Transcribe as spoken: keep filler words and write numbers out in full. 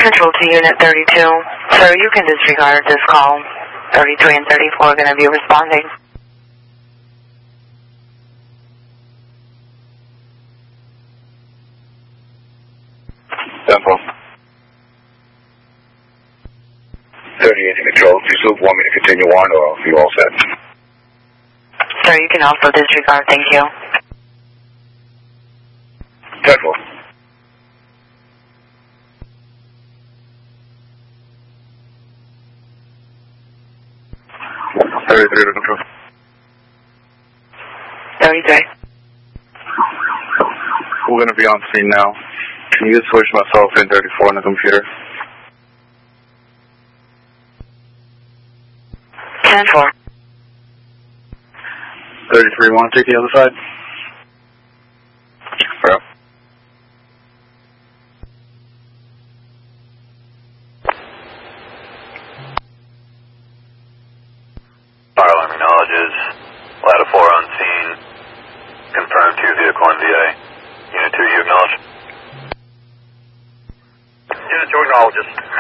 Central to Unit thirty-two. Sir, you can disregard this call. thirty-three and thirty-four are going to be responding. Tempo. thirty-eight to control. Do you still want me to continue on, or are you all set? Sir, you can also disregard. Thank you. Tempo. thirty-three to control. thirty-three. We're going to be on scene now. Can you switch myself in thirty-four on the computer? ten four. thirty-three, want to take the other side? Bro. Fire alarm acknowledges. Ladder four on scene. Confirmed two vehicle N V A. Unit two, you acknowledge? Unit two acknowledges.